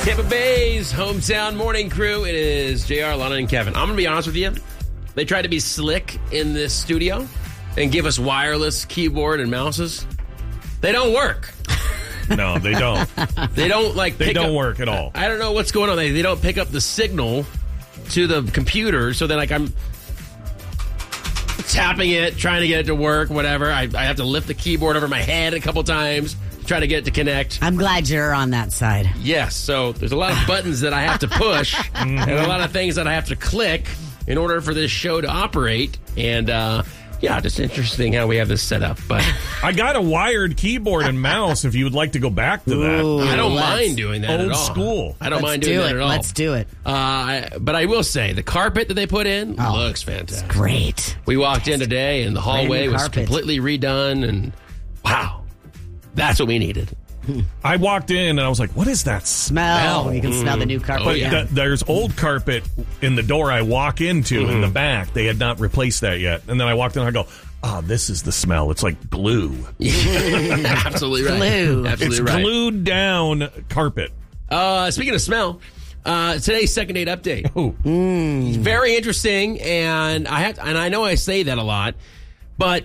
Tampa Bay's hometown morning crew. It is JR, Lana, and Kevin. I'm going to be honest with you. They tried to be slick in this studio and give us wireless keyboard and mouses. They don't work. No, they don't. They don't They don't work at all. I don't know what's going on. They don't pick up the signal to the computer, so then I'm tapping it, trying to get it to work, whatever. I have to lift the keyboard over my head a couple times, try to get it to connect. I'm glad you're on that side. Yes, so there's a lot of buttons that I have to push and a lot of things that I have to click in order for this show to operate. And, just interesting how we have this set up. But I got a wired keyboard and mouse if you would like to go back to that. Ooh, I don't mind doing that at all. Old school. I don't mind doing that at all. Let's do it. But I will say, the carpet that they put in looks fantastic. Great. We walked in today, and the hallway was completely redone, and wow, that's what we needed. I walked in, and I was like, what is that smell? You can smell the new carpet. But there's old carpet in the door I walk into in the back. They had not replaced that yet. And then I walked in, and I go, this is the smell. It's like glue. Absolutely right. Glue. Absolutely it's right. glued down carpet. Speaking of smell, today's second date update. Oh. Very interesting, and I know I say that a lot, but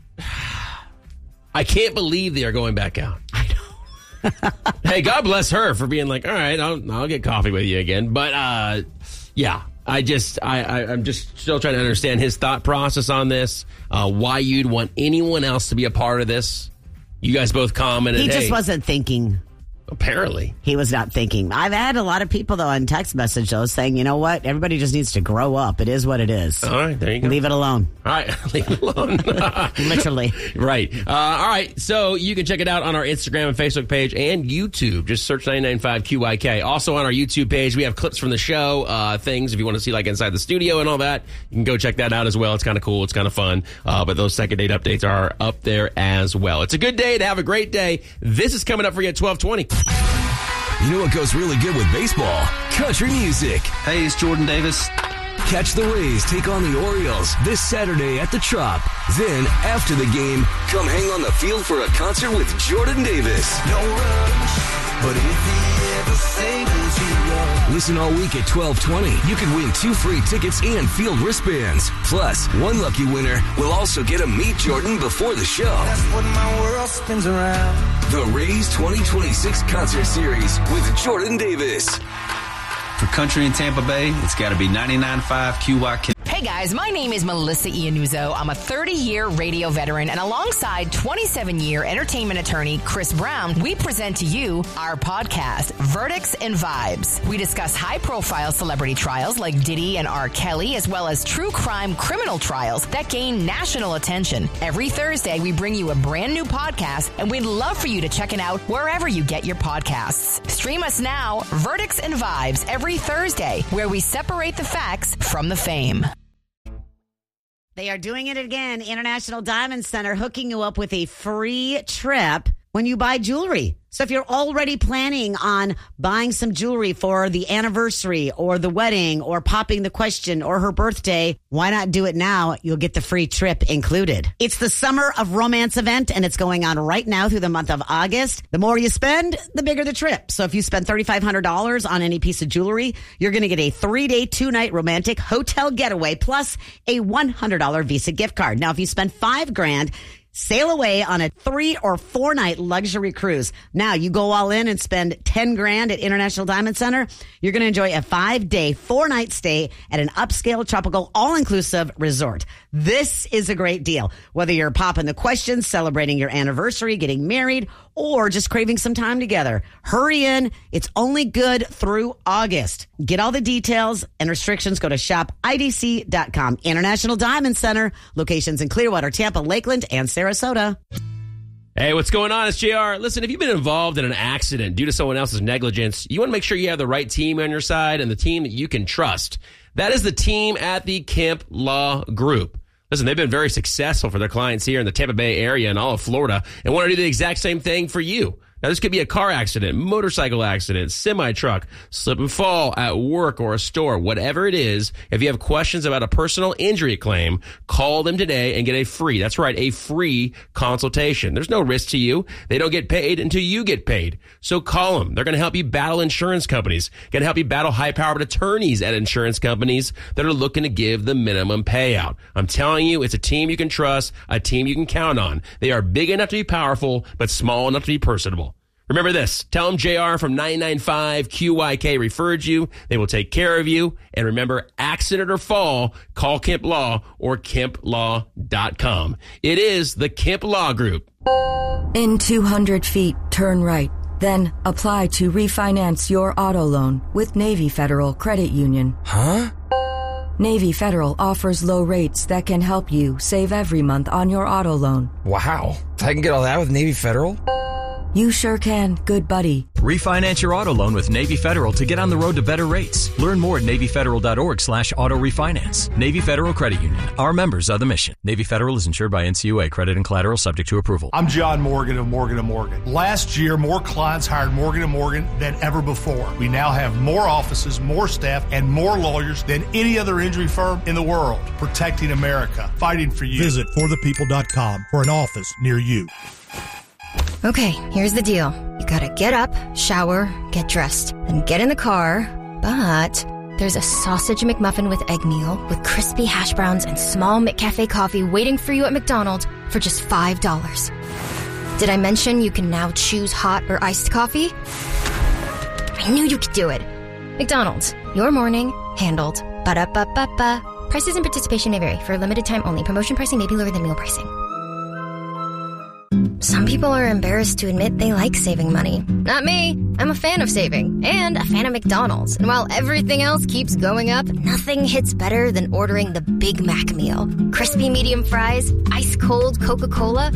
I can't believe they are going back out. I know. Hey, God bless her for being like, all right, I'll get coffee with you again. But I'm just still trying to understand his thought process on this. Why you'd want anyone else to be a part of this. You guys both commented. He just wasn't thinking. Apparently. He was not thinking. I've had a lot of people, though, on text message, though, saying, you know what? Everybody just needs to grow up. It is what it is. All right, there you go. Leave it alone. All right, leave it alone. Literally. Right. All right, so you can check it out on our Instagram and Facebook page and YouTube. Just search 99.5 QYK. Also on our YouTube page, we have clips from the show, things if you want to see like inside the studio and all that. You can go check that out as well. It's kind of cool. It's kind of fun. But those second date updates are up there as well. It's a good day to have a great day. This is coming up for you at 12:20. You know what goes really good with baseball? Country music. Hey, it's Jordan Davis. Catch the Rays take on the Orioles this Saturday at the Trop. Then, after the game, come hang on the field for a concert with Jordan Davis. No rush, but if he ever singles you up. Listen all week at 12:20. You can win 2 free tickets and field wristbands. Plus, one lucky winner will also get to meet Jordan before the show. That's what my world spins around. The Rays 2026 Concert Series with Jordan Davis. For country in Tampa Bay, it's got to be 99.5 QYK. Hey guys, my name is Melissa Iannuzzo. I'm a 30-year radio veteran, and alongside 27-year entertainment attorney Chris Brown, we present to you our podcast, Verdicts and Vibes. We discuss high-profile celebrity trials like Diddy and R. Kelly, as well as true crime criminal trials that gain national attention. Every Thursday, we bring you a brand new podcast, and we'd love for you to check it out wherever you get your podcasts. Stream us now, Verdicts and Vibes, every Thursday, where we separate the facts from the fame. They are doing it again. International Diamond Center hooking you up with a free trip when you buy jewelry. So if you're already planning on buying some jewelry for the anniversary or the wedding or popping the question or her birthday, why not do it now? You'll get the free trip included. It's the Summer of Romance event, and it's going on right now through the month of August. The more you spend, the bigger the trip. So if you spend $3,500 on any piece of jewelry, you're going to get a 3-day, 2-night romantic hotel getaway plus a $100 Visa gift card. Now, if you spend $5,000, sail away on a 3 or 4 night luxury cruise. Now you go all in and spend $10,000 at International Diamond Center. You're going to enjoy a 5-day, 4-night stay at an upscale, tropical, all-inclusive resort. This is a great deal. Whether you're popping the question, celebrating your anniversary, getting married, or just craving some time together. Hurry in. It's only good through August. Get all the details and restrictions. Go to shopidc.com. International Diamond Center. Locations in Clearwater, Tampa, Lakeland, and Sarasota. Hey, what's going on? It's JR. Listen, if you've been involved in an accident due to someone else's negligence, you want to make sure you have the right team on your side and the team that you can trust. That is the team at the Kemp Law Group. Listen, they've been very successful for their clients here in the Tampa Bay area and all of Florida and want to do the exact same thing for you. Now, this could be a car accident, motorcycle accident, semi-truck, slip and fall at work or a store, whatever it is. If you have questions about a personal injury claim, call them today and get a free consultation. There's no risk to you. They don't get paid until you get paid. So call them. They're going to help you battle insurance companies, going to help you battle high-powered attorneys at insurance companies that are looking to give the minimum payout. I'm telling you, it's a team you can trust, a team you can count on. They are big enough to be powerful, but small enough to be personable. Remember this. Tell them JR from 995 QYK referred you. They will take care of you. And remember, accident or fall, call Kemp Law or KempLaw.com. It is the Kemp Law Group. In 200 feet, turn right. Then apply to refinance your auto loan with Navy Federal Credit Union. Huh? Navy Federal offers low rates that can help you save every month on your auto loan. Wow. I can get all that with Navy Federal? You sure can, good buddy. Refinance your auto loan with Navy Federal to get on the road to better rates. Learn more at NavyFederal.org/auto refinance. Navy Federal Credit Union. Our members are the mission. Navy Federal is insured by NCUA. Credit and collateral subject to approval. I'm John Morgan of Morgan & Morgan. Last year, more clients hired Morgan & Morgan than ever before. We now have more offices, more staff, and more lawyers than any other injury firm in the world. Protecting America. Fighting for you. Visit forthepeople.com for an office near you. Okay, here's the deal. You gotta get up, shower, get dressed, and get in the car, but there's a sausage McMuffin with egg meal with crispy hash browns and small McCafe coffee waiting for you at McDonald's for just $5. Did I mention you can now choose hot or iced coffee? I knew you could do it. McDonald's, your morning, handled. Ba-da-ba-ba-ba. Prices and participation may vary. For a limited time only. Promotion pricing may be lower than meal pricing. Some people are embarrassed to admit they like saving money. Not me. I'm a fan of saving and a fan of McDonald's. And while everything else keeps going up, nothing hits better than ordering the Big Mac meal. Crispy medium fries, ice cold Coca-Cola,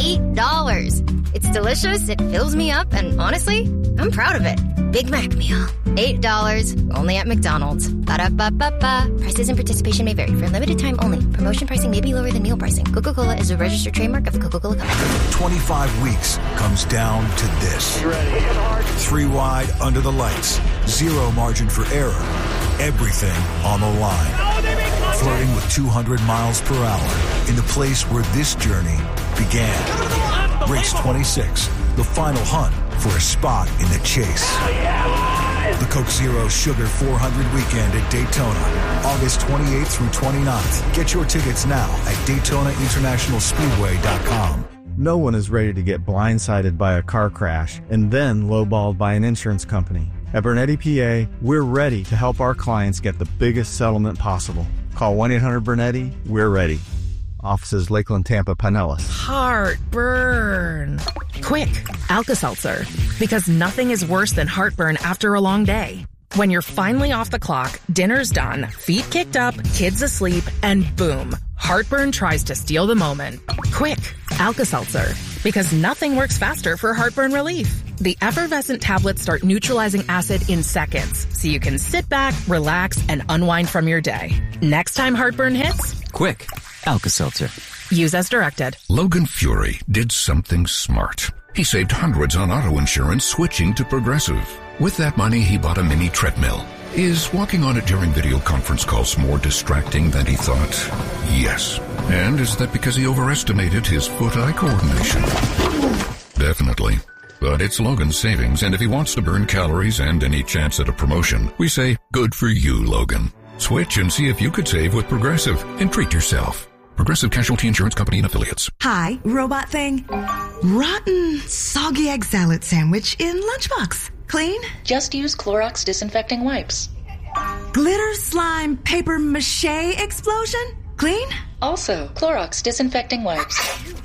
$8. It's delicious, it fills me up, and honestly, I'm proud of it. Big Mac meal. $8, only at McDonald's. Ba-da-ba-ba-ba. Prices and participation may vary. For a limited time only. Promotion pricing may be lower than meal pricing. Coca-Cola is a registered trademark of Coca-Cola Company. 25 weeks comes down to this. You ready? 3 wide under the lights. Zero margin for error. Everything on the line. Flirting with 200 miles per hour in the place where this journey began. Race 26. The final hunt for a spot in the chase. The Coke Zero Sugar 400 weekend at Daytona, August 28th through 29th. Get your tickets now at DaytonaInternationalSpeedway.com. No one is ready to get blindsided by a car crash and then lowballed by an insurance company. At Bernetti PA, we're ready to help our clients get the biggest settlement possible. Call 1-800-BERNETTI. We're ready. Offices Lakeland, Tampa, Pinellas. Heartburn. Quick, Alka-Seltzer. Because nothing is worse than heartburn after a long day. When you're finally off the clock, dinner's done, feet kicked up, kids asleep, and boom, heartburn tries to steal the moment. Quick, Alka-Seltzer. Because nothing works faster for heartburn relief. The effervescent tablets start neutralizing acid in seconds, so you can sit back, relax, and unwind from your day. Next time heartburn hits, quick, Alka-Seltzer. Use as directed. Logan Fury did something smart. He saved hundreds on auto insurance switching to Progressive. With that money, he bought a mini treadmill. Is walking on it during video conference calls more distracting than he thought? Yes. And is that because he overestimated his foot-eye coordination? Definitely. But it's Logan's savings, and if he wants to burn calories and any chance at a promotion, we say, good for you, Logan. Switch and see if you could save with Progressive and treat yourself. Progressive Casualty Insurance Company and Affiliates. Hi, robot thing. Rotten, soggy egg salad sandwich in lunchbox. Clean? Just use Clorox disinfecting wipes. Glitter slime paper mache explosion? Clean? Also, Clorox disinfecting wipes.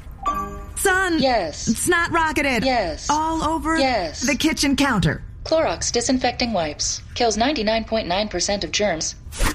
Son. Yes. Snot rocketed. Yes. All over yes. the kitchen counter. Clorox disinfecting wipes. Kills 99.9% of germs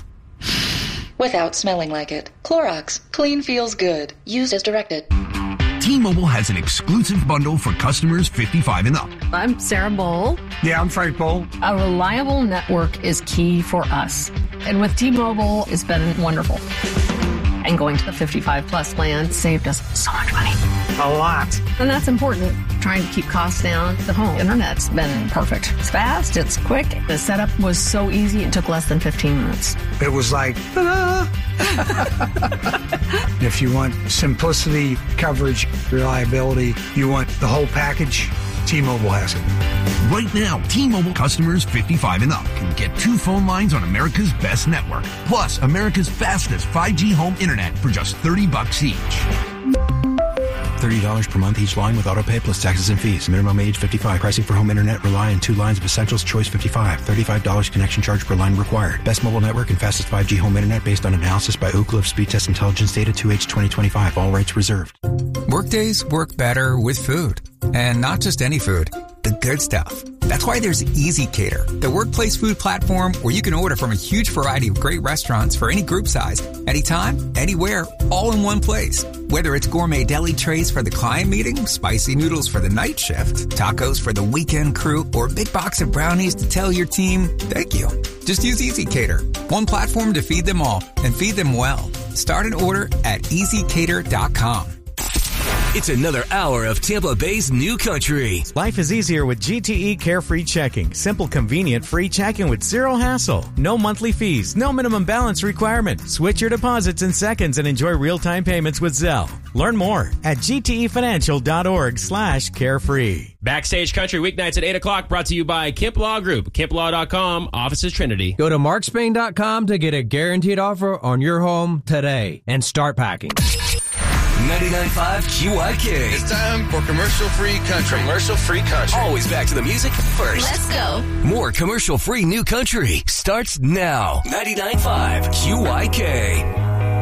without smelling like it. Clorox. Clean feels good. Used as directed. T-Mobile has an exclusive bundle for customers 55 and up. I'm Sarah Bowl. Yeah, I'm Frank Bowl. A reliable network is key for us. And with T-Mobile, it's been wonderful. And going to the 55 plus plan saved us so much money. A lot. And that's important. Trying to keep costs down. The home internet's been perfect. It's fast, it's quick. The setup was so easy, it took less than 15 minutes. It was like, ta-da! If you want simplicity, coverage, reliability, you want the whole package, T-Mobile has it. Right now, T-Mobile customers 55 and up can get 2 phone lines on America's best network, plus America's fastest 5G home internet for just $30 each. $30 per month each line with autopay plus taxes and fees. Minimum age 55. Pricing for home internet rely on 2 lines of Essentials Choice 55. $35 connection charge per line required. Best mobile network and fastest 5G home internet based on analysis by Ookla of Speed Test Intelligence data 2H 2025. All rights reserved. Workdays work better with food. And not just any food, the good stuff. That's why there's Easy Cater, the workplace food platform where you can order from a huge variety of great restaurants for any group size, anytime, anywhere, all in one place. Whether it's gourmet deli trays for the client meeting, spicy noodles for the night shift, tacos for the weekend crew, or a big box of brownies to tell your team, thank you. Just use Easy Cater, one platform to feed them all and feed them well. Start an order at easycater.com. It's another hour of Tampa Bay's New Country. Life is easier with GTE Carefree Checking. Simple, convenient, free checking with zero hassle. No monthly fees, no minimum balance requirement. Switch your deposits in seconds and enjoy real-time payments with Zelle. Learn more at gtefinancial.org/carefree. Backstage Country weeknights at 8 o'clock brought to you by Kemp Law Group. KempLaw.com, offices Trinity. Go to markspain.com to get a guaranteed offer on your home today and start packing. 99.5 QYK. It's time for commercial-free country. Commercial-free country. Always back to the music first. Let's go. More commercial-free New Country starts now. 99.5 QYK.